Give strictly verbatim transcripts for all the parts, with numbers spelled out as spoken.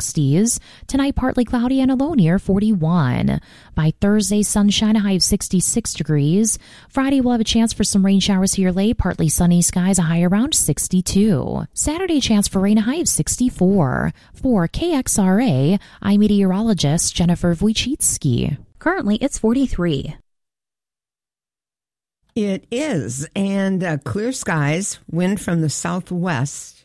sixties. Tonight, partly cloudy and a low near forty-one. By Thursday, sunshine, a high of sixty-six degrees. Friday, we'll have a chance for some rain showers here late, partly sunny skies, a high around sixty-two. Saturday, chance for rain, a high of sixty-four. For K X R A, I'm meteorologist Jennifer Wojcicki. Currently, it's forty-three. It is, and uh, clear skies, wind from the southwest,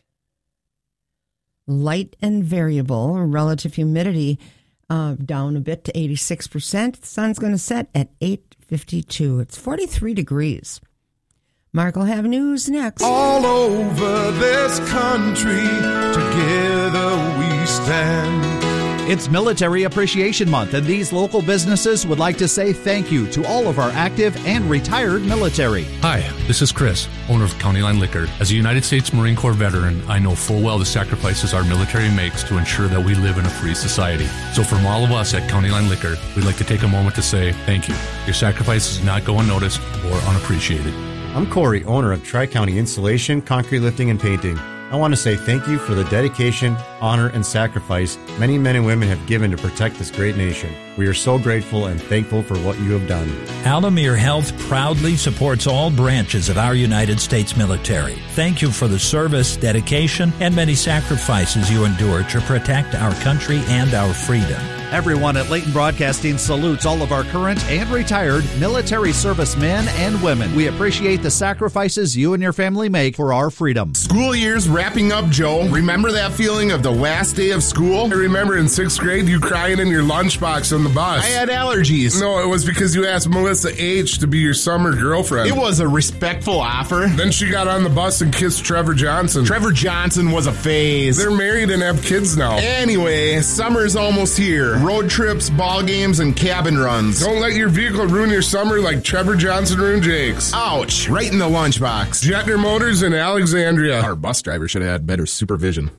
light and variable, relative humidity uh, down a bit to eighty-six percent. The sun's going to set at eight fifty-two. It's forty-three degrees. Mark will have news next. All over this country, together we stand. It's Military Appreciation Month, and these local businesses would like to say thank you to all of our active and retired military. Hi, this is Chris, owner of County Line Liquor. As a United States Marine Corps veteran, I know full well the sacrifices our military makes to ensure that we live in a free society. So from all of us at County Line Liquor, we'd like to take a moment to say thank you. Your sacrifices not go unnoticed or unappreciated. I'm Corey, owner of Tri-County Insulation, Concrete Lifting, and Painting. I want to say thank you for the dedication, honor, and sacrifice many men and women have given to protect this great nation. We are so grateful and thankful for what you have done. Alamere Health proudly supports all branches of our United States military. Thank you for the service, dedication, and many sacrifices you endure to protect our country and our freedom. Everyone at Leighton Broadcasting salutes all of our current and retired military servicemen and women. We appreciate the sacrifices you and your family make for our freedom. School year's wrapping up, Joe. Remember that feeling of the last day of school? I remember in sixth grade you crying in your lunchbox on the bus. I had allergies. No, it was because you asked Melissa H. to be your summer girlfriend. It was a respectful offer. Then she got on the bus and kissed Trevor Johnson. Trevor Johnson was a phase. They're married and have kids now. Anyway, summer's almost here. Road trips, ball games, and cabin runs. Don't let your vehicle ruin your summer like Trevor Johnson ruined Jake's. Ouch, right in the lunchbox. Jetner Motors in Alexandria. Our bus driver should have had better supervision.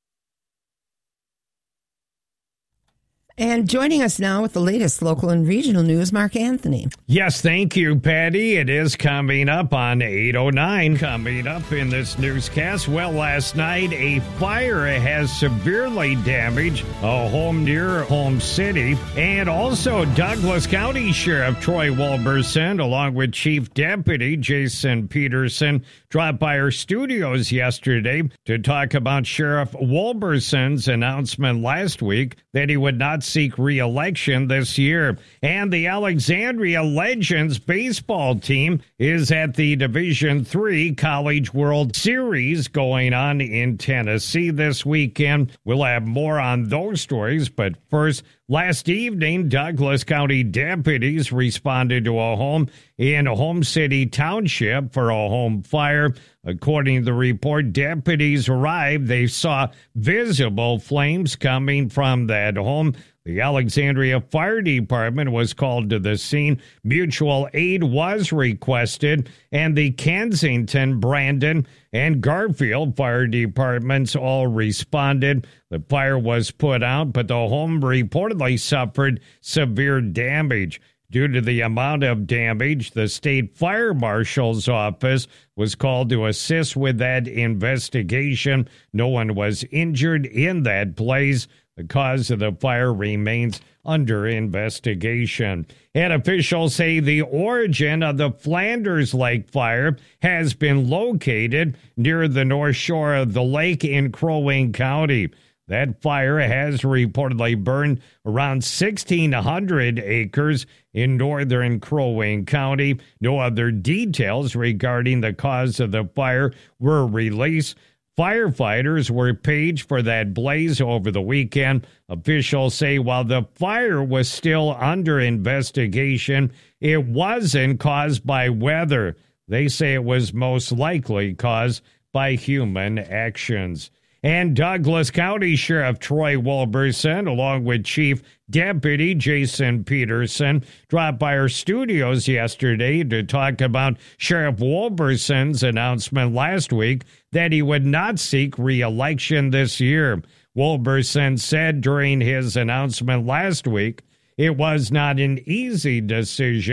And joining us now with the latest local and regional news, Mark Anthony. Yes, thank you, Patty. It is coming up on eight oh nine. Coming up in this newscast, well, last night a fire has severely damaged a home near Holmes City. And also Douglas County Sheriff Troy Wolberson, along with Chief Deputy Jason Peterson, dropped by our studios yesterday to talk about Sheriff Wolberson's announcement last week that he would not seek re-election this year. And the Alexandria Legends baseball team is at the Division three College World Series going on in Tennessee this weekend. We'll have more on those stories, but first, last evening, Douglas County deputies responded to a home in Holmes City Township for a home fire. According to the report, deputies arrived. They saw visible flames coming from that home. The Alexandria Fire Department was called to the scene. Mutual aid was requested, and the Kensington, Brandon, and Garfield fire departments all responded. The fire was put out, but the home reportedly suffered severe damage. Due to the amount of damage, the state fire marshal's office was called to assist with that investigation. No one was injured in that place. The cause of the fire remains under investigation. And officials say the origin of the Flanders Lake fire has been located near the north shore of the lake in Crow Wing County. That fire has reportedly burned around sixteen hundred acres in northern Crow Wing County. No other details regarding the cause of the fire were released. Firefighters were paged for that blaze over the weekend. Officials say while the fire was still under investigation, it wasn't caused by weather. They say it was most likely caused by human actions. And Douglas County Sheriff Troy Wolberson, along with Chief Deputy Jason Peterson, dropped by our studios yesterday to talk about Sheriff Wolberson's announcement last week that he would not seek re-election this year. Wolberson said during his announcement last week, it was not an easy decision,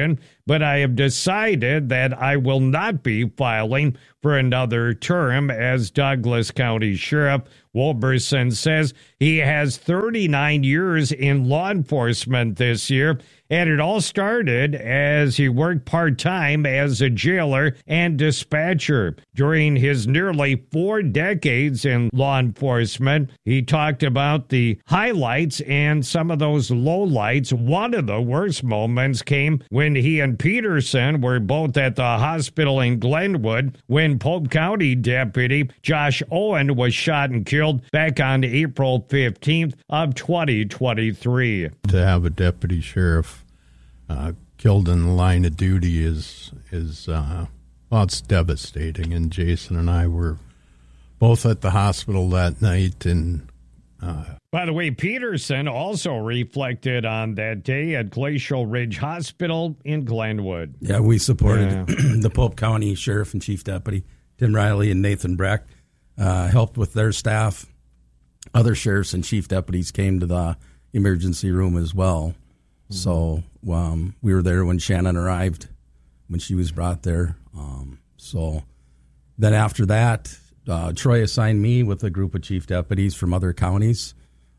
but I have decided that I will not be filing for another term as Douglas County Sheriff. Wolberson says he has thirty-nine years in law enforcement this year, and it all started as he worked part-time as a jailer and dispatcher. During his nearly four decades in law enforcement, he talked about the highlights and some of those lowlights. One of the worst moments came when he and Peterson were both at the hospital in Glenwood when Pope County Deputy Josh Owen was shot and killed back on April fifteenth of twenty twenty-three. To have a deputy sheriff uh, killed in the line of duty is, is uh, well, it's devastating. And Jason and I were both at the hospital that night. And uh, by the way, Peterson also reflected on that day at Glacial Ridge Hospital in Glenwood. Yeah, we supported yeah. the Pope County Sheriff and Chief Deputy, Tim Riley and Nathan Breck. Uh, helped with their staff. Other sheriffs and chief deputies came to the emergency room as well. Mm-hmm. So um, we were there when Shannon arrived, when she was brought there. Um, so then after that, uh, Troy assigned me with a group of chief deputies from other counties.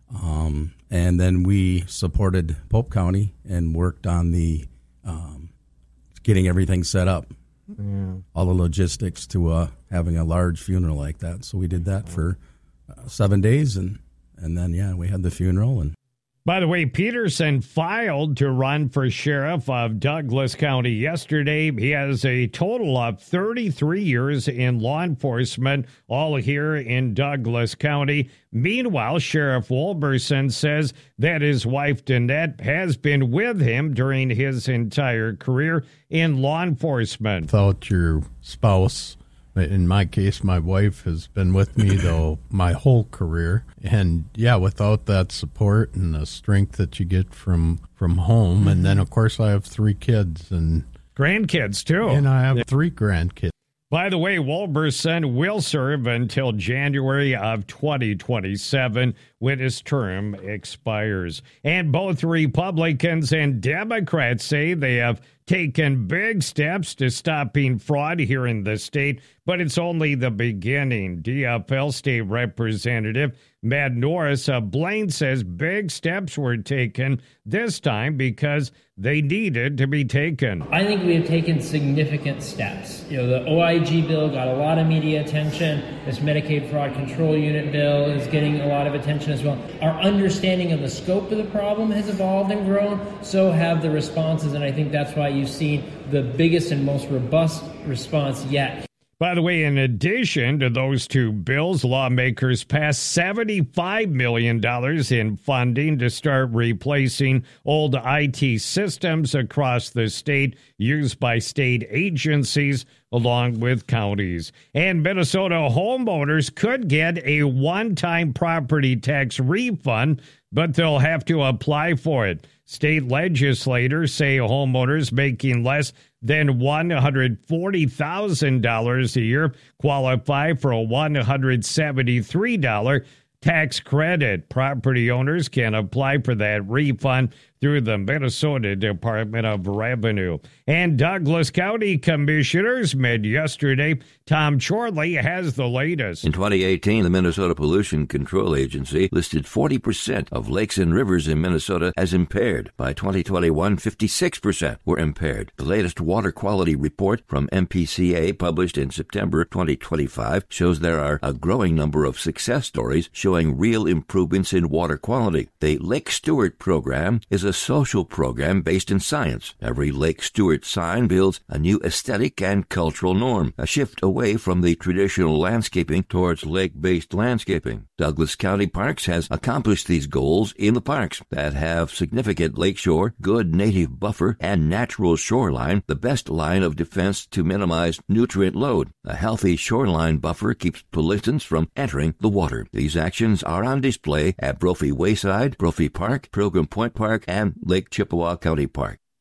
Um, and then we supported Pope County and worked on the um, getting everything set up. Yeah. All the logistics to uh, having a large funeral like that. So we did that for uh, seven days, and, and then, yeah, we had the funeral. And by the way, Peterson filed to run for sheriff of Douglas County yesterday. He has a total of thirty-three years in law enforcement, all here in Douglas County. Meanwhile, Sheriff Wolberson says that his wife, Danette, has been with him during his entire career in law enforcement. Without your spouse, in my case, my wife has been with me, though, my whole career. And, yeah, without that support and the strength that you get from, from home. Mm-hmm. And then, of course, I have three kids. And grandkids, too. And I have three grandkids. By the way, Wolberson will serve until January of twenty twenty-seven when his term expires. And both Republicans and Democrats say they have taken big steps to stopping fraud here in the state, but it's only the beginning. D F L State Representative Matt Norris of Blaine says big steps were taken this time because they needed to be taken. I think we have taken significant steps. You know, the O I G bill got a lot of media attention. This Medicaid Fraud Control Unit bill is getting a lot of attention as well. Our understanding of the scope of the problem has evolved and grown. So have the responses, and I think that's why you've seen the biggest and most robust response yet. By the way, in addition to those two bills, lawmakers passed seventy-five million dollars in funding to start replacing old I T systems across the state used by state agencies along with counties. And Minnesota homeowners could get a one-time property tax refund, but they'll have to apply for it. State legislators say homeowners making less than one hundred forty thousand dollars a year qualify for a one hundred seventy-three dollars tax credit. Property owners can apply for that refund through the Minnesota Department of Revenue. And Douglas County commissioners met yesterday. Tom Chorley has the latest. In twenty eighteen, the Minnesota Pollution Control Agency listed forty percent of lakes and rivers in Minnesota as impaired. By twenty twenty-one, fifty-six percent were impaired. The latest water quality report from M P C A, published in September twenty twenty-five, shows there are a growing number of success stories showing real improvements in water quality. The Lake Stewart program is a social program based in science. Every Lake Stewart sign builds a new aesthetic and cultural norm, a shift away from the traditional landscaping towards lake-based landscaping. Douglas County Parks has accomplished these goals in the parks that have significant lakeshore, good native buffer, and natural shoreline, the best line of defense to minimize nutrient load. A healthy shoreline buffer keeps pollutants from entering the water. These actions are on display at Brophy Wayside, Brophy Park, Pilgrim Point Park, and Lake Chippewa County Park.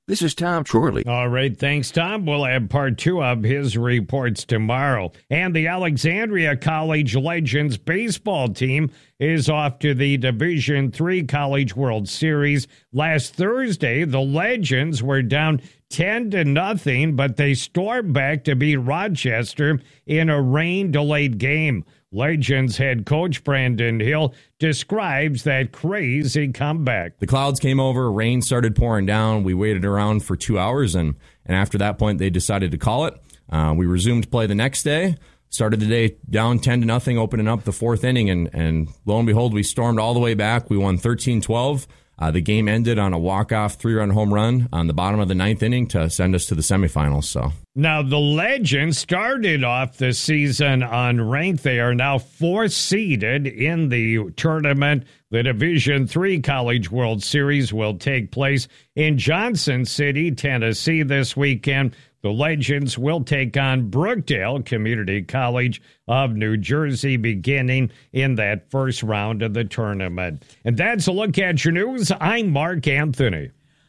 This is Tom Chorley. All right, thanks, Tom. We'll have part two of his reports tomorrow. And the Alexandria College Legends baseball team is off to the Division three College World Series. Last Thursday, the Legends were down ten to nothing, but they stormed back to beat Rochester in a rain-delayed game. Legends head coach Brandon Hill describes that crazy comeback. The clouds came over, rain started pouring down. We waited around for two hours, and, and after that point, they decided to call it. Uh, we resumed play the next day, started the day down ten to nothing, opening up the fourth inning, and, and lo and behold, we stormed all the way back. We won thirteen twelve. Uh, the game ended on a walk-off three-run home run on the bottom of the ninth inning to send us to the semifinals. So now the Legends started off the season unranked. They are now fourth seeded in the tournament. The Division three College World Series will take place in Johnson City, Tennessee this weekend. The Legends will take on Brookdale Community College of New Jersey beginning in that first round of the tournament. And that's a look at your news. I'm Mark Anthony.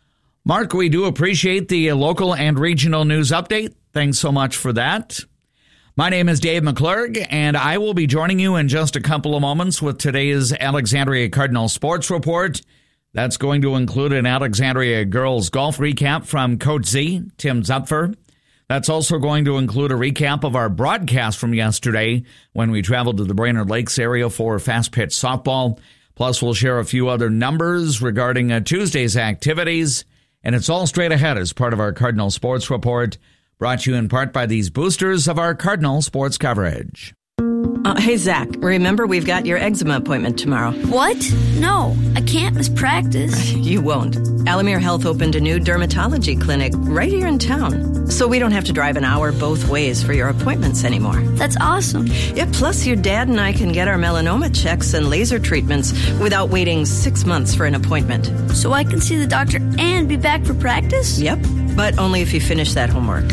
Mark, we do appreciate the local and regional news update. Thanks so much for that. My name is Dave McClurg, and I will be joining you in just a couple of moments with today's Alexandria Cardinal Sports Report. That's going to include an Alexandria girls golf recap from Coach Z, Tim Zupfer. That's also going to include a recap of our broadcast from yesterday when we traveled to the Brainerd Lakes area for fast pitch softball. Plus, we'll share a few other numbers regarding uh, Tuesday's activities. And it's all straight ahead as part of our Cardinal Sports Report, brought to you in part by these boosters of our Cardinal sports coverage. Uh, hey, Zach, remember we've got your eczema appointment tomorrow. What? No, I can't miss practice. You won't. Alamere Health opened a new dermatology clinic right here in town, so we don't have to drive an hour both ways for your appointments anymore. That's awesome. Yeah, plus your dad and I can get our melanoma checks and laser treatments without waiting six months for an appointment. So I can see the doctor and be back for practice? Yep, but only if you finish that homework.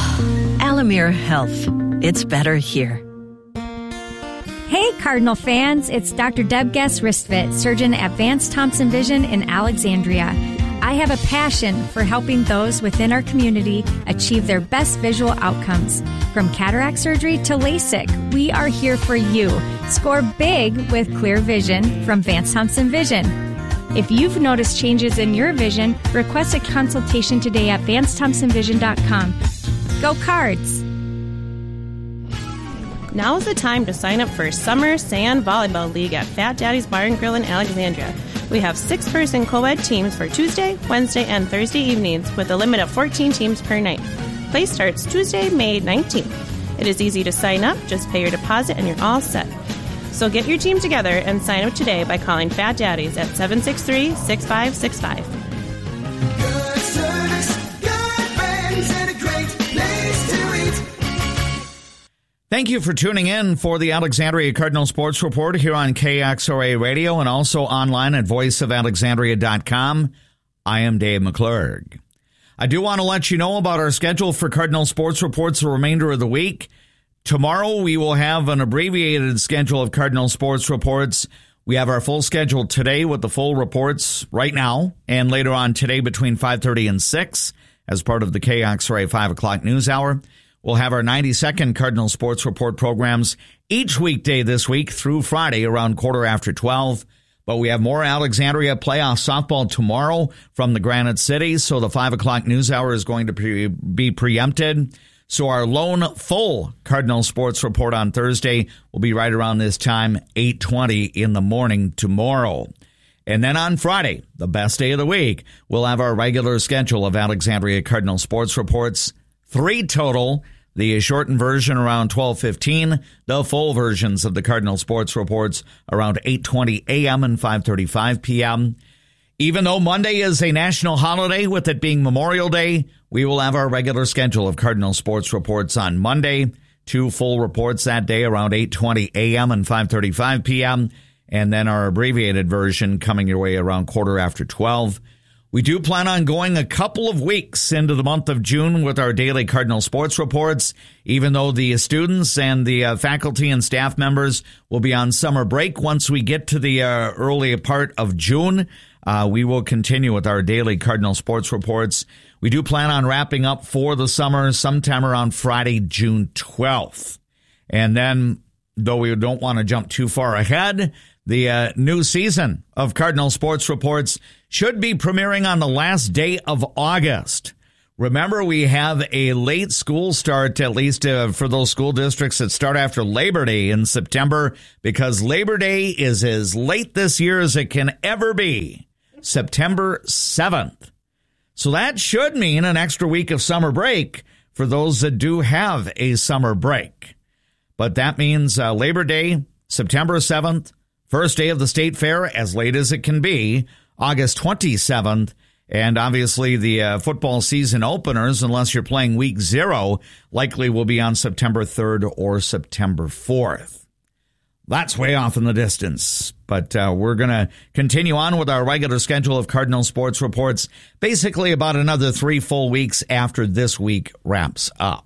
Alamere Health. It's better here. Hey, Cardinal fans, it's Doctor Deb Guest-Ristvit, surgeon at Vance Thompson Vision in Alexandria. I have a passion for helping those within our community achieve their best visual outcomes. From cataract surgery to LASIK, we are here for you. Score big with clear vision from Vance Thompson Vision. If you've noticed changes in your vision, request a consultation today at vance thompson vision dot com. Go Cards! Now is the time to sign up for Summer Sand Volleyball League at Fat Daddy's Bar and Grill in Alexandria. We have six-person co-ed teams for Tuesday, Wednesday, and Thursday evenings with a limit of fourteen teams per night. Play starts Tuesday, May nineteenth. It is easy to sign up. Just pay your deposit and you're all set. So get your team together and sign up today by calling Fat Daddy's at seven six three, six five six five. Good service, good friends, and a great place to eat. Thank you for tuning in for the Alexandria Cardinal Sports Report here on K X R A Radio and also online at voice of alexandria dot com. I am Dave McClurg. I do want to let you know about our schedule for Cardinal Sports Reports the remainder of the week. Tomorrow we will have an abbreviated schedule of Cardinal Sports Reports. We have our full schedule today with the full reports right now and later on today between five thirty and six as part of the K X R A five o'clock news hour. We'll have our ninety-second Cardinal Sports Report programs each weekday this week through Friday around quarter after twelve. But we have more Alexandria playoff softball tomorrow from the Granite City, so the five o'clock news hour is going to pre- be preempted. So our lone full Cardinal Sports Report on Thursday will be right around this time, eight twenty in the morning tomorrow. And then on Friday, the best day of the week, we'll have our regular schedule of Alexandria Cardinal Sports Reports. Three total, the shortened version around twelve fifteen, the full versions of the Cardinal Sports Reports around eight twenty a.m. and five thirty-five p.m. Even though Monday is a national holiday, with it being Memorial Day, we will have our regular schedule of Cardinal Sports Reports on Monday. Two full reports that day around eight twenty a.m. and five thirty-five p.m., and then our abbreviated version coming your way around quarter after twelve. We do plan on going a couple of weeks into the month of June with our daily Cardinal Sports Reports, even though the students and the uh, faculty and staff members will be on summer break. Once we get to the uh, early part of June, uh, we will continue with our daily Cardinal Sports Reports. We do plan on wrapping up for the summer sometime around Friday, June twelfth. And then, though we don't want to jump too far ahead, the uh, new season of Cardinal Sports Reports should be premiering on the last day of August. Remember, we have a late school start, at least uh, for those school districts that start after Labor Day in September, because Labor Day is as late this year as it can ever be, September seventh. So that should mean an extra week of summer break for those that do have a summer break. But that means uh, Labor Day, September seventh, first day of the state fair, as late as it can be, August twenty-seventh, and obviously the uh, football season openers, unless you're playing week zero, likely will be on September third or September fourth. That's way off in the distance, but uh, we're going to continue on with our regular schedule of Cardinal Sports Reports, basically about another three full weeks after this week wraps up.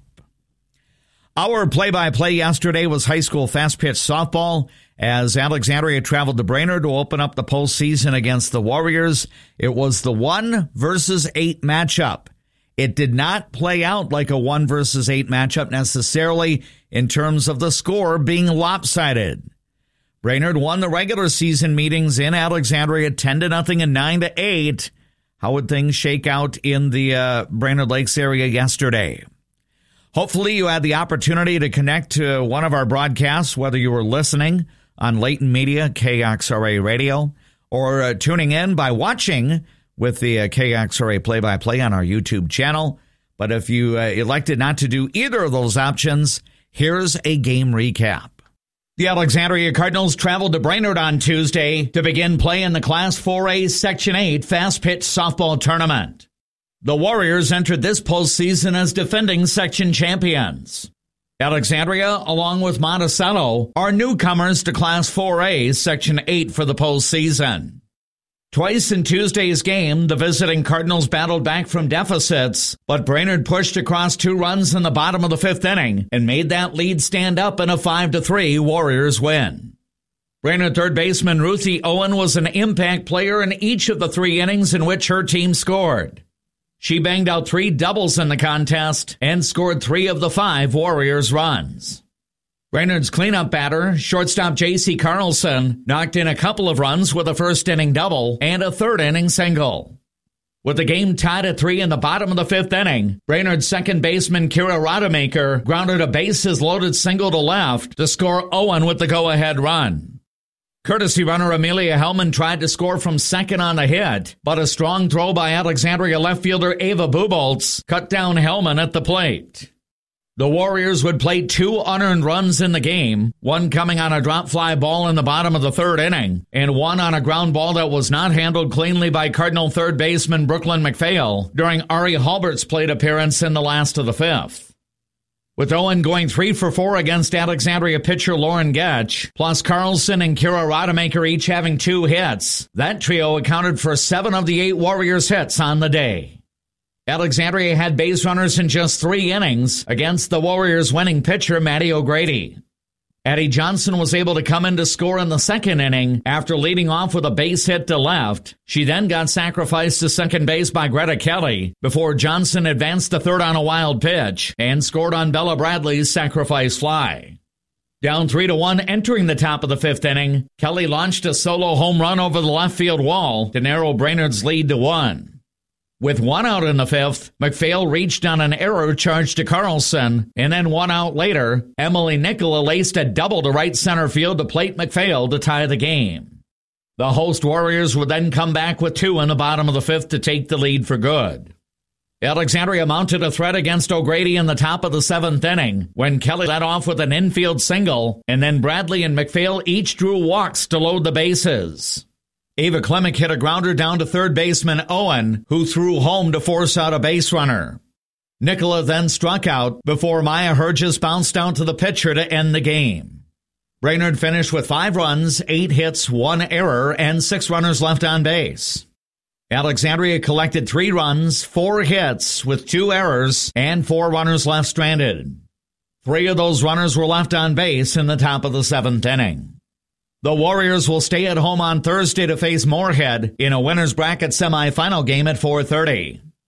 Our play-by-play yesterday was high school fast-pitch softball as Alexandria traveled to Brainerd to open up the postseason against the Warriors. It was the one versus eight matchup. It did not play out like a one versus eight matchup necessarily in terms of the score being lopsided. Brainerd won the regular season meetings in Alexandria ten to nothing and nine to eight. How would things shake out in the uh, Brainerd Lakes area yesterday? Hopefully you had the opportunity to connect to one of our broadcasts, whether you were listening on Layton Media, K X R A Radio, or uh, tuning in by watching with the uh, K X R A play-by-play on our YouTube channel. But if you uh, elected not to do either of those options, here's a game recap. The Alexandria Cardinals traveled to Brainerd on Tuesday to begin play in the Class four A Section eight fast-pitch softball tournament. The Warriors entered this postseason as defending section champions. Alexandria, along with Monticello, are newcomers to Class four A Section eight for the postseason. Twice in Tuesday's game, the visiting Cardinals battled back from deficits, but Brainerd pushed across two runs in the bottom of the fifth inning and made that lead stand up in a five to three Warriors win. Brainerd third baseman Ruthie Owen was an impact player in each of the three innings in which her team scored. She banged out three doubles in the contest and scored three of the five Warriors runs. Brainerd's cleanup batter, shortstop J C Carlson, knocked in a couple of runs with a first-inning double and a third-inning single. With the game tied at three in the bottom of the fifth inning, Brainerd's second baseman Kira Rodemaker grounded a bases-loaded single to left to score Owen with the go-ahead run. Courtesy runner Amelia Hellman tried to score from second on the hit, but a strong throw by Alexandria left fielder Ava Buboltz cut down Hellman at the plate. The Warriors would play two unearned runs in the game, one coming on a drop fly ball in the bottom of the third inning, and one on a ground ball that was not handled cleanly by Cardinal third baseman Brooklyn McPhail during Ari Halbert's plate appearance in the last of the fifth. With Owen going three for four against Alexandria pitcher Lauren Getch, plus Carlson and Kira Rodemaker each having two hits, that trio accounted for seven of the eight Warriors hits on the day. Alexandria had base runners in just three innings against the Warriors' winning pitcher, Maddie O'Grady. Addie Johnson was able to come in to score in the second inning after leading off with a base hit to left. She then got sacrificed to second base by Greta Kelly before Johnson advanced to third on a wild pitch and scored on Bella Bradley's sacrifice fly. Down three to one entering the top of the fifth inning, Kelly launched a solo home run over the left field wall to narrow Brainerd's lead to one. With one out in the fifth, McPhail reached on an error charge to Carlson, and then one out later, Emily Nicola laced a double to right center field to plate McPhail to tie the game. The host Warriors would then come back with two in the bottom of the fifth to take the lead for good. Alexandria mounted a threat against O'Grady in the top of the seventh inning when Kelly led off with an infield single, and then Bradley and McPhail each drew walks to load the bases. Ava Klemick hit a grounder down to third baseman Owen, who threw home to force out a base runner. Nicola then struck out before Maya Herges bounced down to the pitcher to end the game. Brainerd finished with five runs, eight hits, one error, and six runners left on base. Alexandria collected three runs, four hits, with two errors, and four runners left stranded. Three of those runners were left on base in the top of the seventh inning. The Warriors will stay at home on Thursday to face Moorhead in a winner's bracket semifinal game at four thirty.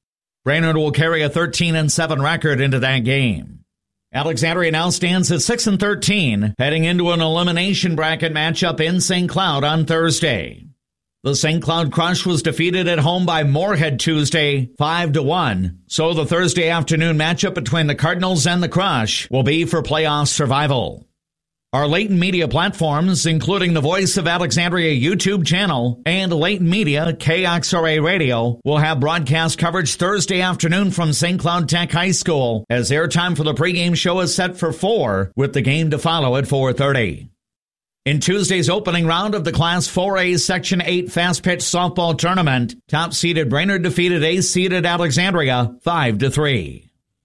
Brainerd will carry a thirteen and seven record into that game. Alexandria now stands at six and thirteen, heading into an elimination bracket matchup in Saint Cloud on Thursday. The Saint Cloud Crush was defeated at home by Moorhead Tuesday, five to one. So the Thursday afternoon matchup between the Cardinals and the Crush will be for playoff survival. Our Leighton Media platforms, including the Voice of Alexandria YouTube channel and Leighton Media K X R A Radio, will have broadcast coverage Thursday afternoon from Saint Cloud Tech High School, as airtime for the pregame show is set for four, with the game to follow at four thirty. In Tuesday's opening round of the Class four A Section eight Fast Pitch Softball Tournament, top-seeded Brainerd defeated eighth-seeded Alexandria five to three.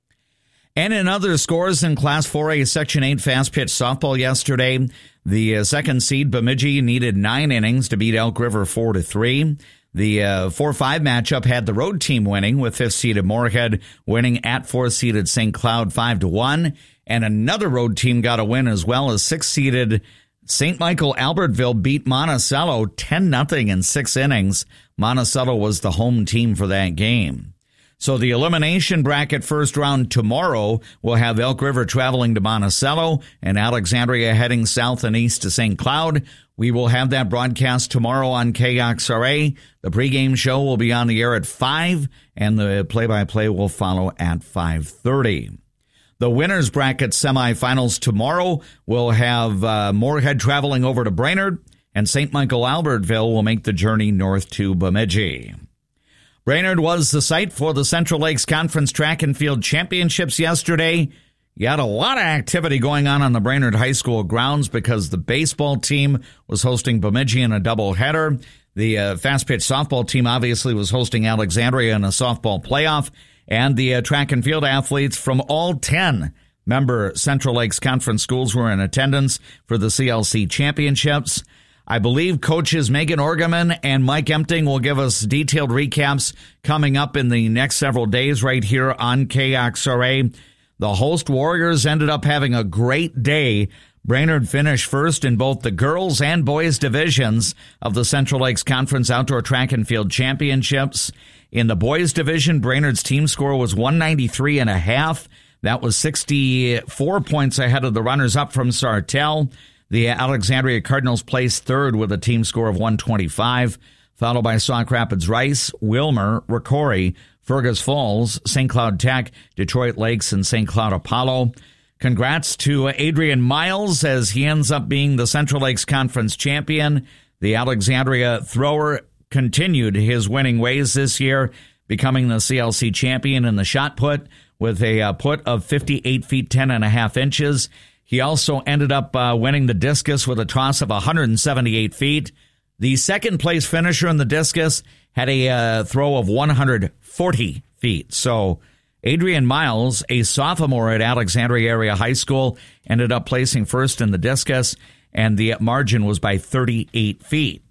And in other scores in Class four A Section eight Fast Pitch Softball yesterday, the uh, second seed Bemidji needed nine innings to beat Elk River four to three. The uh, four five matchup had the road team winning, with fifth-seeded Moorhead winning at fourth-seeded Saint Cloud five to one. And another road team got a win as well, as sixth-seeded Saint Michael Albertville beat Monticello ten nothing in six innings. Monticello was the home team for that game. So the elimination bracket first round tomorrow will have Elk River traveling to Monticello and Alexandria heading south and east to Saint Cloud. We will have that broadcast tomorrow on K X R A. The pregame show will be on the air at five, and the play-by-play will follow at five thirty. The winners bracket semifinals tomorrow will have uh, Moorhead traveling over to Brainerd, and Saint Michael Albertville will make the journey north to Bemidji. Brainerd was the site for the Central Lakes Conference Track and Field Championships yesterday. You had a lot of activity going on on the Brainerd High School grounds because the baseball team was hosting Bemidji in a doubleheader. The uh, fast pitch softball team obviously was hosting Alexandria in a softball playoff. And the uh, track and field athletes from all ten member Central Lakes Conference schools were in attendance for the C L C Championships. I believe coaches Megan Orgeman and Mike Empting will give us detailed recaps coming up in the next several days right here on K X R A. The host Warriors ended up having a great day. Brainerd finished first in both the girls and boys divisions of the Central Lakes Conference Outdoor Track and Field Championships. In the boys division, Brainerd's team score was one ninety-three and a half. That was sixty-four points ahead of the runners-up from Sartell. The Alexandria Cardinals placed third with a team score of one twenty-five, followed by Sauk Rapids Rice, Wilmer, Ricori, Fergus Falls, Saint Cloud Tech, Detroit Lakes, and Saint Cloud Apollo. Congrats to Adrian Miles as he ends up being the Central Lakes Conference champion. The Alexandria thrower continued his winning ways this year, becoming the C L C champion in the shot put with a uh, put of fifty-eight feet ten and a half inches. He also ended up uh, winning the discus with a toss of one hundred seventy-eight feet. The second place finisher in the discus had a uh, throw of one hundred forty feet. So Adrian Miles, a sophomore at Alexandria Area High School, ended up placing first in the discus, and the margin was by thirty-eight feet.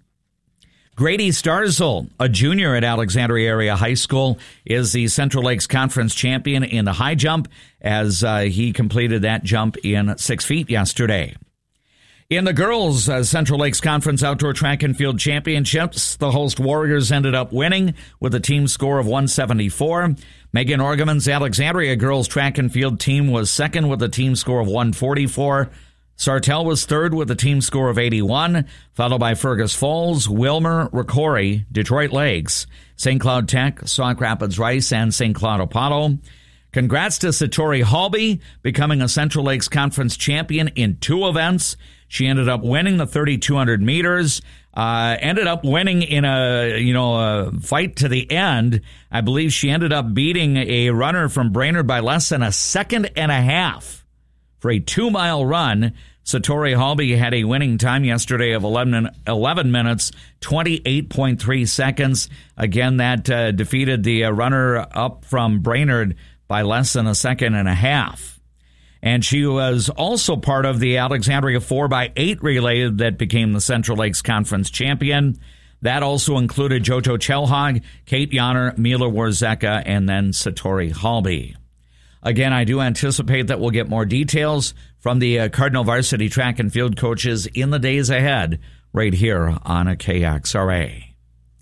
Grady Starzl, a junior at Alexandria Area High School, is the Central Lakes Conference champion in the high jump as uh, he completed that jump in six feet yesterday. In the girls' uh, Central Lakes Conference Outdoor Track and Field Championships, the host Warriors ended up winning with a team score of one seventy-four. Megan Orgeman's Alexandria girls track and field team was second with a team score of one forty-four. Sartell was third with a team score of eighty-one, followed by Fergus Falls, Wilmer, Ricori, Detroit Lakes, Saint Cloud Tech, Sauk Rapids Rice, and Saint Cloud Apollo. Congrats to Satori Halby, becoming a Central Lakes Conference champion in two events. She ended up winning the thirty-two hundred meters, uh, ended up winning in a, you know, a fight to the end. I believe she ended up beating a runner from Brainerd by less than a second and a half for a two-mile run. Satori Halby had a winning time yesterday of eleven, eleven minutes, twenty-eight point three seconds. Again, that uh, defeated the uh, runner up from Brainerd by less than a second and a half. And she was also part of the Alexandria four by eight relay that became the Central Lakes Conference champion. That also included Jojo Chelhog, Kate Yonner, Mila Warzeka, and then Satori Halby. Again, I do anticipate that we'll get more details from the uh, Cardinal varsity track and field coaches in the days ahead right here on a K X R A.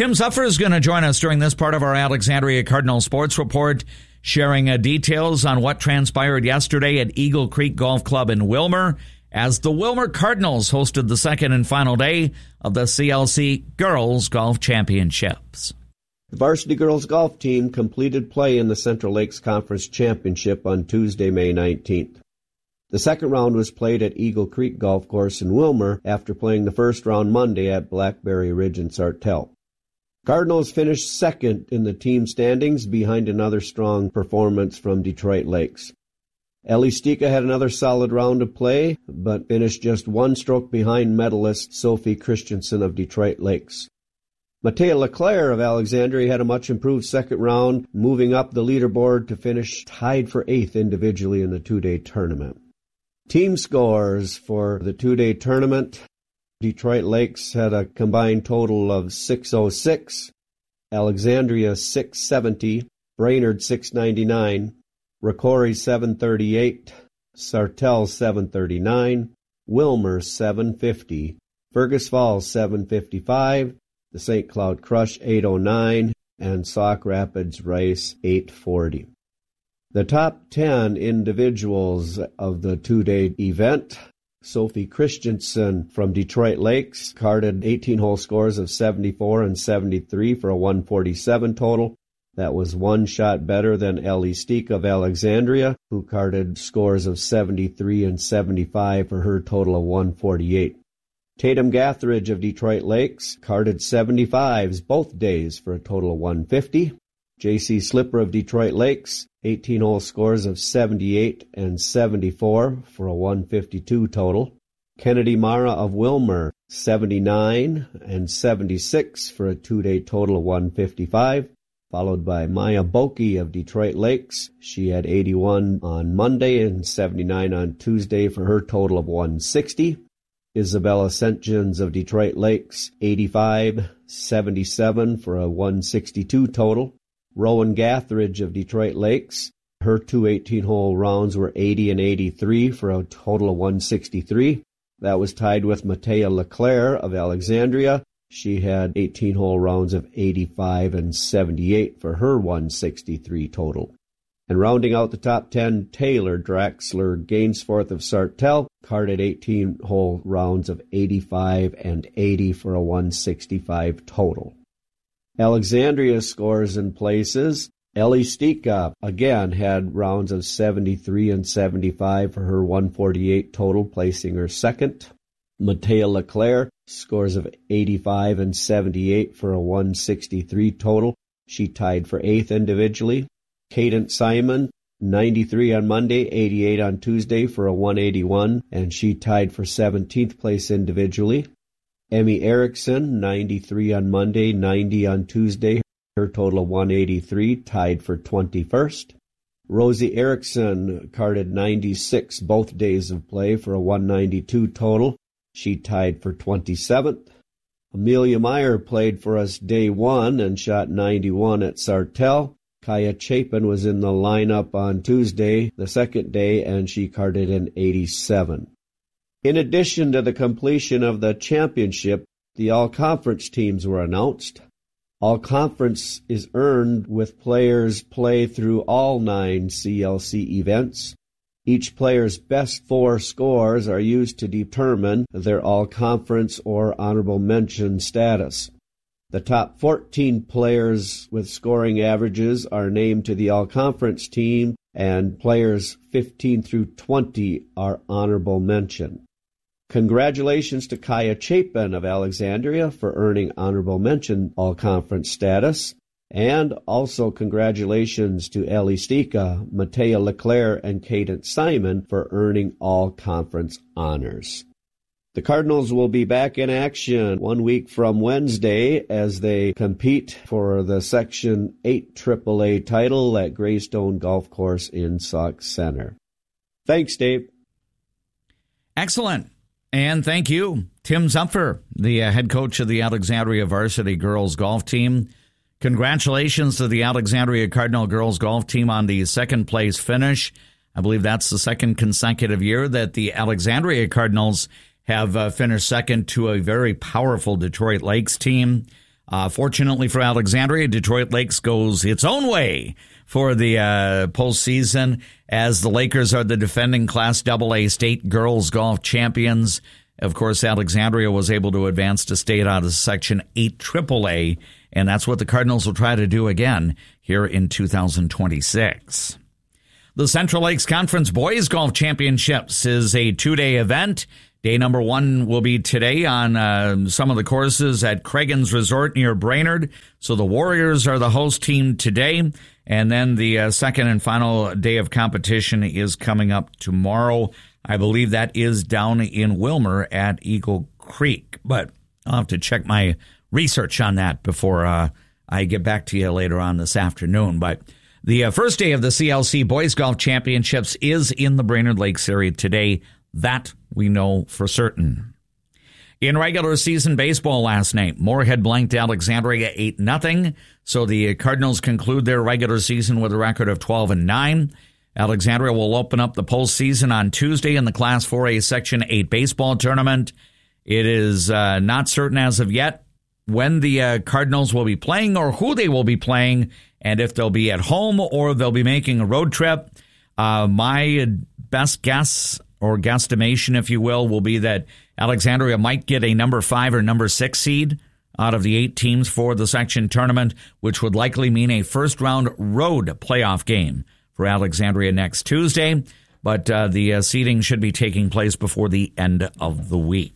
Tim Zuffer is going to join us during this part of our Alexandria Cardinal Sports Report, sharing uh, details on what transpired yesterday at Eagle Creek Golf Club in Willmar as the Willmar Cardinals hosted the second and final day of the C L C Girls Golf Championships. The varsity girls golf team completed play in the Central Lakes Conference Championship on Tuesday, May nineteenth. The second round was played at Eagle Creek Golf Course in Willmar after playing the first round Monday at Blackberry Ridge in Sartell. Cardinals finished second in the team standings behind another strong performance from Detroit Lakes. Ellie Stika had another solid round of play, but finished just one stroke behind medalist Sophie Christensen of Detroit Lakes. Matea LeClaire of Alexandria had a much improved second round, moving up the leaderboard to finish tied for eighth individually in the two-day tournament. Team scores for the two-day tournament: Detroit Lakes had a combined total of six oh six, Alexandria six seventy, Brainerd six ninety-nine, Rocori seven thirty-eight, Sartell seven thirty-nine, Willmar seven fifty, Fergus Falls seven fifty-five, the Saint Cloud Crush eight oh nine, and Sauk Rapids Rice eight forty. The top ten individuals of the two-day event: Sophie Christensen from Detroit Lakes carded eighteen-hole scores of seventy-four and seventy-three for a one forty-seven total. That was one shot better than Ellie Steek of Alexandria, who carded scores of seventy-three and seventy-five for her total of one forty-eight. Tatum Gathridge of Detroit Lakes carded seventy-fives both days for a total of one fifty. J C Slipper of Detroit Lakes, eighteen-hole scores of seventy-eight and seventy-four for a one fifty-two total. Kennedy Mara of Willmar, seventy-nine and seventy-six for a two-day total of one fifty-five. Followed by Maya Boki of Detroit Lakes. She had eighty-one on Monday and seventy-nine on Tuesday for her total of one sixty. Isabella Saint Johns of Detroit Lakes, eighty-five, seventy-seven for a one sixty-two total. Rowan Gathridge of Detroit Lakes, her two eighteen-hole rounds were eighty and eighty-three for a total of one sixty-three. That was tied with Matea LeClaire of Alexandria. She had eighteen-hole rounds of eighty-five and seventy-eight for her one sixty-three total. And rounding out the top ten, Taylor Draxler Gainsforth of Sartell carded eighteen-hole rounds of eighty-five and eighty for a one sixty-five total. Alexandria scores and places. Ellie Stika again had rounds of seventy-three and seventy-five for her one forty-eight total, placing her second. Matea LeClaire scores of eighty-five and seventy-eight for a one sixty-three total. She tied for eighth individually. Cadence Simon, ninety-three on Monday, eighty-eight on Tuesday for a one eighty-one, and she tied for seventeenth place individually. Emmy Erickson, ninety-three on Monday, ninety on Tuesday, her total of one eighty-three, tied for twenty-first. Rosie Erickson carded ninety-six both days of play for a one ninety-two total. She tied for twenty-seventh. Amelia Meyer played for us day one and shot ninety-one at Sartell. Kaya Chapin was in the lineup on Tuesday, the second day, and she carded an eighty-seven. In addition to the completion of the championship, the all-conference teams were announced. All-conference is earned with players play through all nine C L C events. Each player's best four scores are used to determine their all-conference or honorable mention status. The top fourteen players with scoring averages are named to the all-conference team, and players fifteen through twenty are honorable mention. Congratulations to Kaya Chapin of Alexandria for earning honorable mention all-conference status. And also congratulations to Ellie Stika, Matea LeClaire, and Cadence Simon for earning all-conference honors. The Cardinals will be back in action one week from Wednesday as they compete for the Section eight triple A title at Greystone Golf Course in Sauk Center. Thanks, Dave. Excellent. And thank you, Tim Zupfer, the uh, head coach of the Alexandria varsity girls golf team. Congratulations to the Alexandria Cardinal girls golf team on the second place finish. I believe that's the second consecutive year that the Alexandria Cardinals have uh, finished second to a very powerful Detroit Lakes team. Uh, fortunately for Alexandria, Detroit Lakes goes its own way for the uh, postseason as the Lakers are the defending Class double A state girls golf champions. Of course, Alexandria was able to advance to state out of Section eight triple A, and that's what the Cardinals will try to do again here in two thousand twenty-six. The Central Lakes Conference Boys Golf Championships is a two-day event. Day number one will be today on uh, some of the courses at Craigan's Resort near Brainerd. So the Warriors are the host team today. And then the uh, second and final day of competition is coming up tomorrow. I believe that is down in Wilmer at Eagle Creek. But I'll have to check my research on that before uh, I get back to you later on this afternoon. But the uh, first day of the C L C Boys Golf Championships is in the Brainerd Lakes area today. That we know for certain. In regular season baseball last night, Moorhead blanked Alexandria eight nothing. So the Cardinals conclude their regular season with a record of twelve and nine. Alexandria will open up the postseason on Tuesday in the Class four A Section eight baseball tournament. It is uh, not certain as of yet when the uh, Cardinals will be playing or who they will be playing, and if they'll be at home or they'll be making a road trip. Uh, my best guess or guesstimation, if you will, will be that Alexandria might get a number five or number six seed out of the eight teams for the section tournament, which would likely mean a first-round road playoff game for Alexandria next Tuesday. But uh, the uh, seeding should be taking place before the end of the week.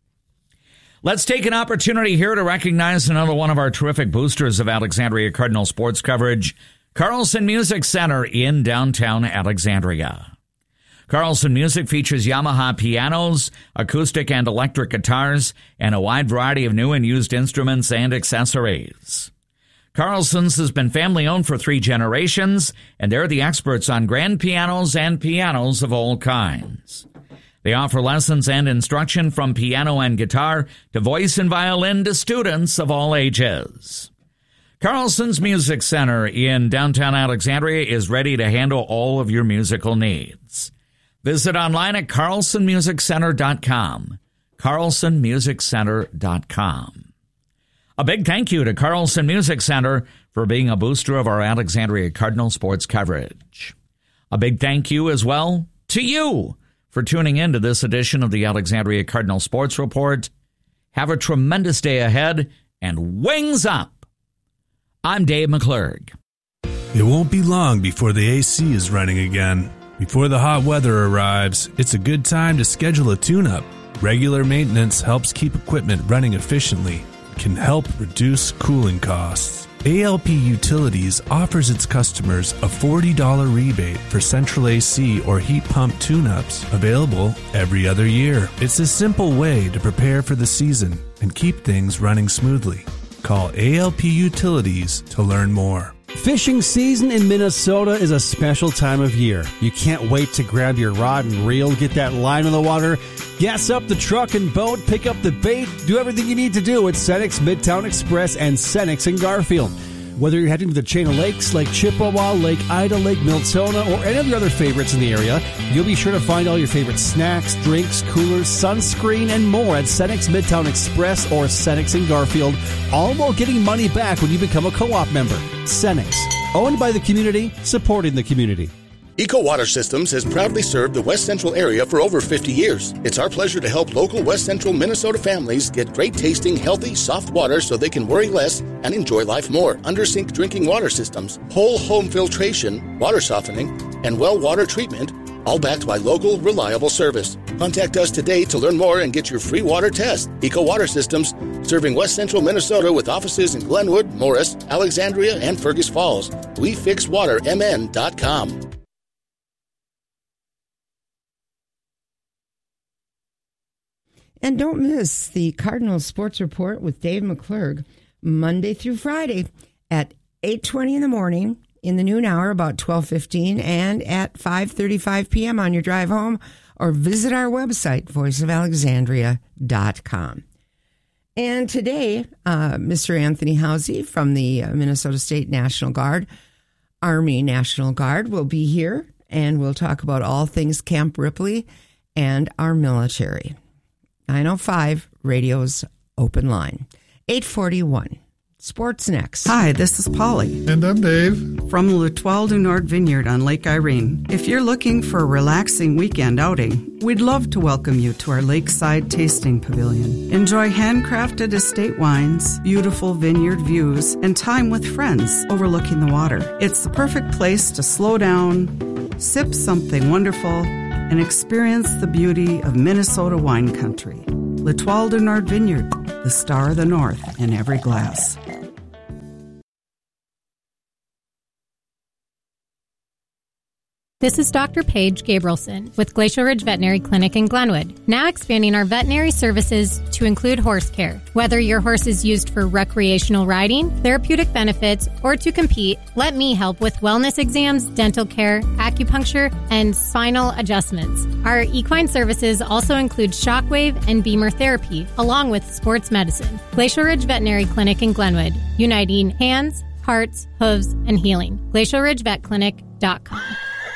Let's take an opportunity here to recognize another one of our terrific boosters of Alexandria Cardinal sports coverage, Carlson Music Center in downtown Alexandria. Carlson Music features Yamaha pianos, acoustic and electric guitars, and a wide variety of new and used instruments and accessories. Carlson's has been family-owned for three generations, and they're the experts on grand pianos and pianos of all kinds. They offer lessons and instruction from piano and guitar to voice and violin to students of all ages. Carlson's Music Center in downtown Alexandria is ready to handle all of your musical needs. Visit online at carlson music center dot com. carlson music center dot com. A big thank you to Carlson Music Center for being a booster of our Alexandria Cardinal sports coverage. A big thank you as well to you for tuning in to this edition of the Alexandria Cardinal Sports Report. Have a tremendous day ahead and wings up. I'm Dave McClurg. It won't be long before the A C is running again. Before the hot weather arrives, it's a good time to schedule a tune-up. Regular maintenance helps keep equipment running efficiently, can help reduce cooling costs. A L P Utilities offers its customers a forty dollars rebate for central A C or heat pump tune-ups, available every other year. It's a simple way to prepare for the season and keep things running smoothly. Call A L P Utilities to learn more. Fishing season in Minnesota is a special time of year. You can't wait to grab your rod and reel, get that line on the water, gas up the truck and boat, pick up the bait, do everything you need to do at Senex Midtown Express and Senex in Garfield. Whether you're heading to the chain of lakes, Lake Chippewa, Lake Ida, Lake Miltona, or any of your other favorites in the area, you'll be sure to find all your favorite snacks, drinks, coolers, sunscreen, and more at Senex Midtown Express or Senex in Garfield, all while getting money back when you become a co-op member. Senex, owned by the community, supporting the community. Eco Water Systems has proudly served the West Central area for over fifty years. It's our pleasure to help local West Central Minnesota families get great tasting, healthy, soft water so they can worry less and enjoy life more. Under-sink drinking water systems, whole home filtration, water softening, and well water treatment, all backed by local, reliable service. Contact us today to learn more and get your free water test. Eco Water Systems, serving West Central Minnesota with offices in Glenwood, Morris, Alexandria, and Fergus Falls. we fix water m n dot com. And don't miss the Cardinal Sports Report with Dave McClurg, Monday through Friday at eight twenty in the morning, in the noon hour, about twelve fifteen, and at five thirty-five p.m. on your drive home, or visit our website, voice of alexandria dot com. And today, uh, Mister Anthony Housey from the Minnesota State National Guard, Army National Guard, will be here, and we'll talk about all things Camp Ripley and our military. nine oh five Radio's open line. eight forty-one. Sports next. Hi, this is Polly. And I'm Dave. From L'Etoile du Nord Vineyard on Lake Irene. If you're looking for a relaxing weekend outing, we'd love to welcome you to our Lakeside Tasting Pavilion. Enjoy handcrafted estate wines, beautiful vineyard views, and time with friends overlooking the water. It's the perfect place to slow down, sip something wonderful, and experience the beauty of Minnesota wine country. L'Etoile du Nord Vineyard, the star of the north in every glass. This is Doctor Paige Gabrielson with Glacial Ridge Veterinary Clinic in Glenwood, now expanding our veterinary services to include horse care. Whether your horse is used for recreational riding, therapeutic benefits, or to compete, let me help with wellness exams, dental care, acupuncture, and spinal adjustments. Our equine services also include shockwave and beamer therapy, along with sports medicine. Glacial Ridge Veterinary Clinic in Glenwood, uniting hands, hearts, hooves, and healing. glacial ridge vet clinic dot com.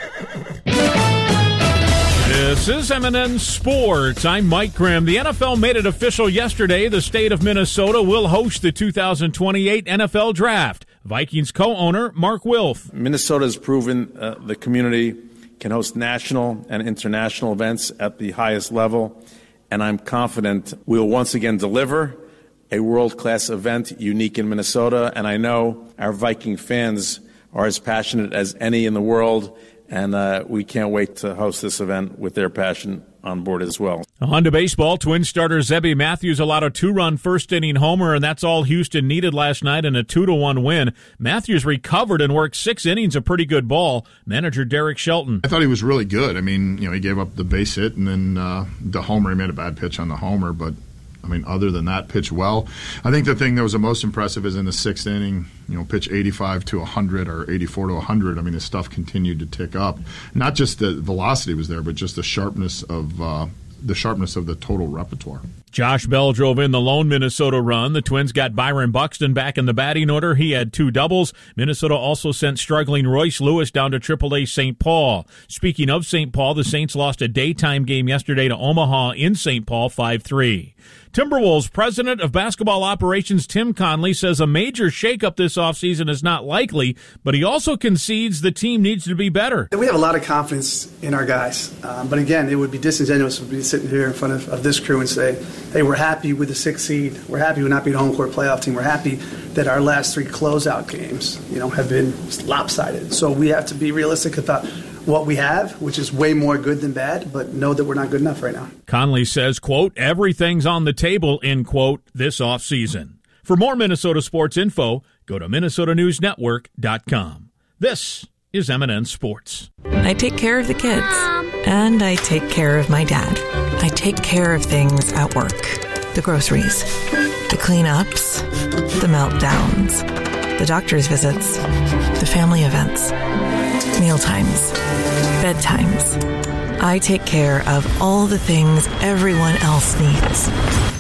This is M and N Sports. I'm Mike Grimm. The N F L made it official yesterday. The state of Minnesota will host the two thousand twenty-eight N F L Draft. Vikings co-owner Mark Wilf. Minnesota has proven uh, the community can host national and international events at the highest level, and I'm confident we'll once again deliver a world-class event unique in Minnesota, and I know our Viking fans are as passionate as any in the world, and uh, we can't wait to host this event with their passion on board as well. On to baseball. Twins starter Zebby Matthews allowed a two-run first-inning homer, and that's all Houston needed last night in a two to one win. Matthews recovered and worked six innings of pretty good ball. Manager Derek Shelton. I thought he was really good. I mean, you know, he gave up the base hit and then uh, the homer. He made a bad pitch on the homer, but I mean, other than that, pitch well. I think the thing that was the most impressive is in the sixth inning, you know, pitch eighty-five to one hundred or eighty-four to one hundred. I mean, his stuff continued to tick up. Not just the velocity was there, but just the sharpness of uh, the sharpness of the total repertoire. Josh Bell drove in the lone Minnesota run. The Twins got Byron Buxton back in the batting order. He had two doubles. Minnesota also sent struggling Royce Lewis down to triple A Saint Paul. Speaking of Saint Paul, the Saints lost a daytime game yesterday to Omaha in Saint Paul five three. Timberwolves president of basketball operations Tim Conley says a major shakeup this offseason is not likely, but he also concedes the team needs to be better. We have a lot of confidence in our guys, um, but again, it would be disingenuous to be sitting here in front of, of this crew and say, hey, we're happy with the sixth seed. We're happy with not being a home court playoff team. We're happy that our last three closeout games, you know, have been lopsided. So we have to be realistic about what we have, which is way more good than bad, but know that we're not good enough right now. Conley says, quote, everything's on the table, end quote, this offseason. For more Minnesota sports info, go to minnesota news network dot com. This is M and N Sports. I take care of the kids, and I take care of my dad. I take care of things at work. The groceries, the cleanups, the meltdowns, the doctor's visits, the family events, mealtimes, bedtimes. I take care of all the things everyone else needs.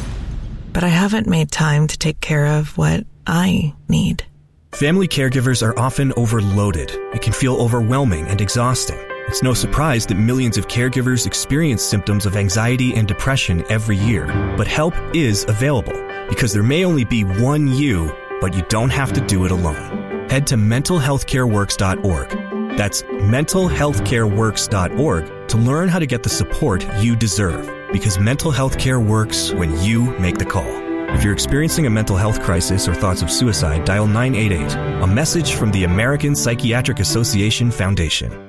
But I haven't made time to take care of what I need. Family caregivers are often overloaded. It can feel overwhelming and exhausting. It's no surprise that millions of caregivers experience symptoms of anxiety and depression every year. But help is available, because there may only be one you, but you don't have to do it alone. Head to mental health care works dot org. That's mental health care works dot org to learn how to get the support you deserve, because mental health care works when you make the call. If you're experiencing a mental health crisis or thoughts of suicide, dial nine eight eight, a message from the American Psychiatric Association Foundation.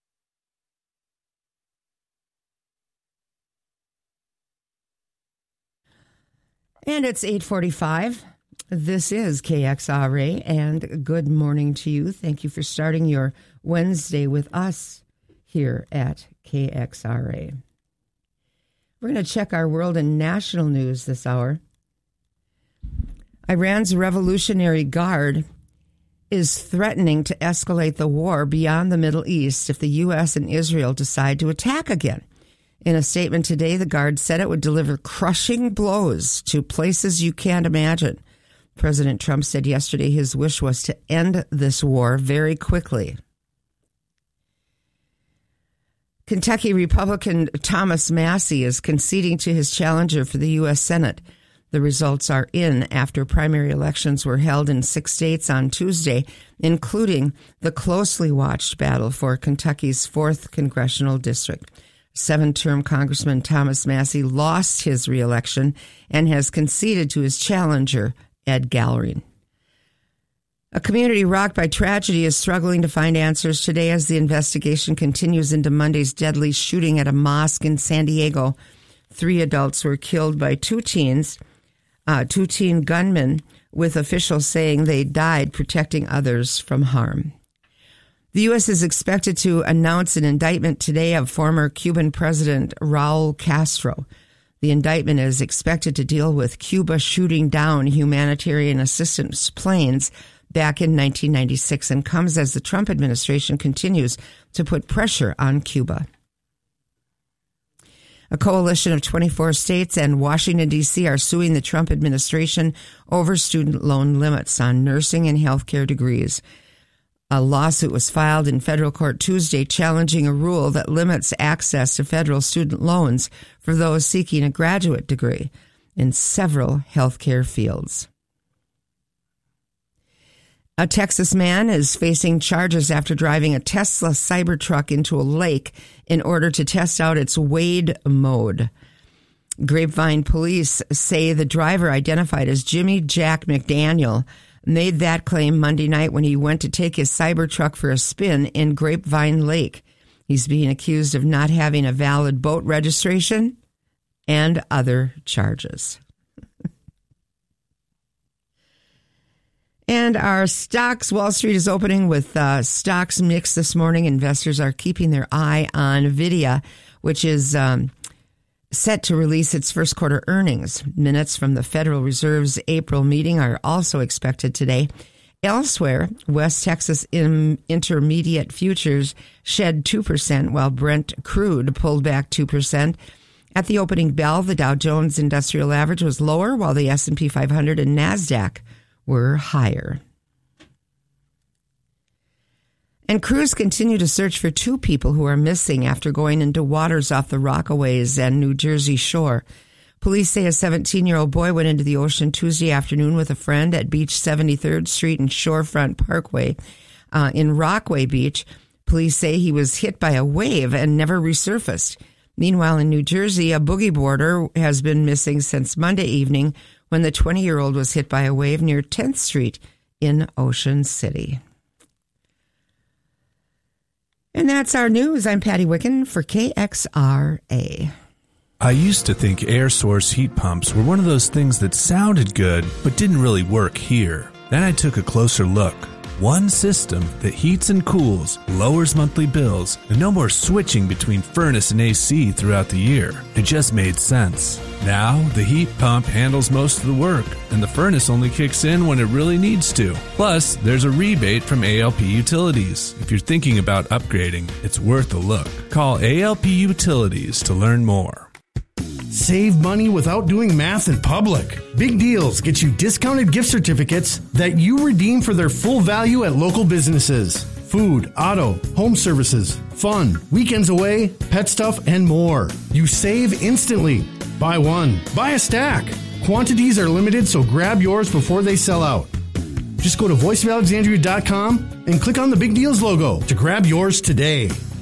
And it's eight forty-five. This is K X R A, and good morning to you. Thank you for starting your Wednesday with us here at K X R A. We're going to check our world and national news this hour. Iran's Revolutionary Guard is threatening to escalate the war beyond the Middle East if the U S and Israel decide to attack again. In a statement today, the Guard said it would deliver crushing blows to places you can't imagine. President Trump said yesterday his wish was to end this war very quickly. Kentucky Republican Thomas Massie is conceding to his challenger for the U S Senate. The results are in after primary elections were held in six states on Tuesday, including the closely watched battle for Kentucky's fourth congressional district. Seven-term Congressman Thomas Massie lost his reelection and has conceded to his challenger, Ed Gallery. A community rocked by tragedy is struggling to find answers today as the investigation continues into Monday's deadly shooting at a mosque in San Diego. Three adults were killed by two teens, uh, two teen gunmen, with officials saying they died protecting others from harm. The U S is expected to announce an indictment today of former Cuban President Raul Castro. The indictment is expected to deal with Cuba shooting down humanitarian assistance planes back in nineteen ninety-six and comes as the Trump administration continues to put pressure on Cuba. A coalition of twenty-four states and Washington, D C are suing the Trump administration over student loan limits on nursing and healthcare degrees. A lawsuit was filed in federal court Tuesday challenging a rule that limits access to federal student loans for those seeking a graduate degree in several healthcare fields. A Texas man is facing charges after driving a Tesla Cybertruck into a lake in order to test out its wade mode. Grapevine police say the driver, identified as Jimmy Jack McDaniel, made that claim Monday night when he went to take his Cybertruck for a spin in Grapevine Lake. He's being accused of not having a valid boat registration and other charges. And our stocks, Wall Street is opening with uh, stocks mixed this morning. Investors are keeping their eye on NVIDIA, which is um, set to release its first quarter earnings. Minutes from the Federal Reserve's April meeting are also expected today. Elsewhere, West Texas Intermediate futures shed two percent, while Brent crude pulled back two percent. At the opening bell, the Dow Jones Industrial Average was lower, while the S and P five hundred and NASDAQ were higher. And crews continue to search for two people who are missing after going into waters off the Rockaways and New Jersey shore. Police say a seventeen-year-old boy went into the ocean Tuesday afternoon with a friend at Beach seventy-third Street and Shorefront Parkway uh, in Rockaway Beach. Police say he was hit by a wave and never resurfaced. Meanwhile, in New Jersey, a boogie boarder has been missing since Monday evening when the twenty-year-old was hit by a wave near tenth Street in Ocean City. And that's our news. I'm Patty Wicken for K X R A. I used to think air source heat pumps were one of those things that sounded good but didn't really work here. Then I took a closer look. One system that heats and cools, lowers monthly bills, and no more switching between furnace and A C throughout the year. It just made sense. Now, the heat pump handles most of the work, and the furnace only kicks in when it really needs to. Plus, there's a rebate from A L P Utilities. If you're thinking about upgrading, it's worth a look. Call A L P Utilities to learn more. Save money without doing math in public. Big Deals get you discounted gift certificates that you redeem for their full value at local businesses. Food, auto, home services, fun, weekends away, pet stuff, and more. You save instantly. Buy one, buy a stack. Quantities are limited, so grab yours before they sell out. Just go to voice of alexandria dot com and click on the Big Deals logo to grab yours today.